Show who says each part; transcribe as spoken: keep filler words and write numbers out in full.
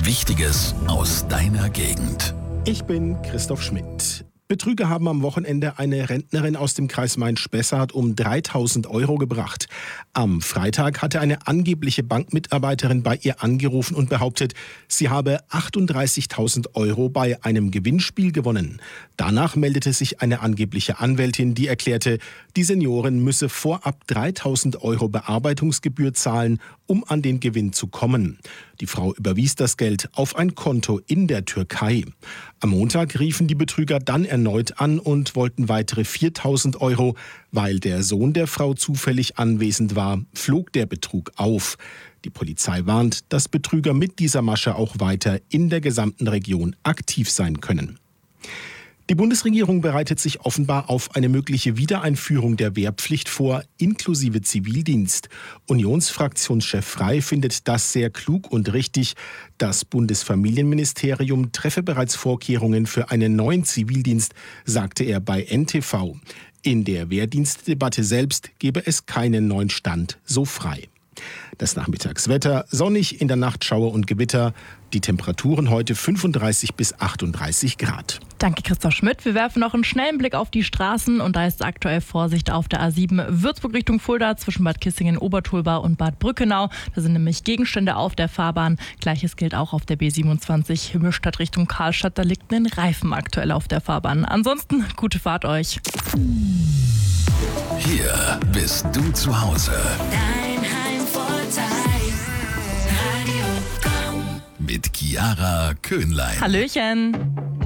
Speaker 1: Wichtiges aus deiner Gegend.
Speaker 2: Ich bin Christoph Schmidt. Betrüger haben am Wochenende eine Rentnerin aus dem Kreis Main-Spessart um dreitausend Euro gebracht. Am Freitag hatte eine angebliche Bankmitarbeiterin bei ihr angerufen und behauptet, sie habe achtunddreißigtausend Euro bei einem Gewinnspiel gewonnen. Danach meldete sich eine angebliche Anwältin, die erklärte, die Seniorin müsse vorab dreitausend Euro Bearbeitungsgebühr zahlen, um an den Gewinn zu kommen. Die Frau überwies das Geld auf ein Konto in der Türkei. Am Montag riefen die Betrüger dann erneut an und wollten weitere viertausend Euro. Weil der Sohn der Frau zufällig anwesend war, flog der Betrug auf. Die Polizei warnt, dass Betrüger mit dieser Masche auch weiter in der gesamten Region aktiv sein können. Die Bundesregierung bereitet sich offenbar auf eine mögliche Wiedereinführung der Wehrpflicht vor, inklusive Zivildienst. Unionsfraktionschef Frey findet das sehr klug und richtig. Das Bundesfamilienministerium treffe bereits Vorkehrungen für einen neuen Zivildienst, sagte er bei N T V. In der Wehrdienstdebatte selbst gebe es keinen neuen Stand, so Frey. Das Nachmittagswetter, sonnig, in der Nacht Schauer und Gewitter. Die Temperaturen heute fünfunddreißig bis achtunddreißig Grad.
Speaker 3: Danke, Christoph Schmidt. Wir werfen noch einen schnellen Blick auf die Straßen und da ist aktuell Vorsicht auf der A sieben Würzburg Richtung Fulda zwischen Bad Kissingen, Obertolba und Bad Brückenau. Da sind nämlich Gegenstände auf der Fahrbahn. Gleiches gilt auch auf der B siebenundzwanzig Himmelstadt Richtung Karlstadt. Da liegt ein Reifen aktuell auf der Fahrbahn. Ansonsten gute Fahrt euch.
Speaker 1: Hier bist du zu Hause.
Speaker 4: Dein Heimvorteil. Radio Komm.
Speaker 1: Mit Chiara Köhnlein.
Speaker 3: Hallöchen.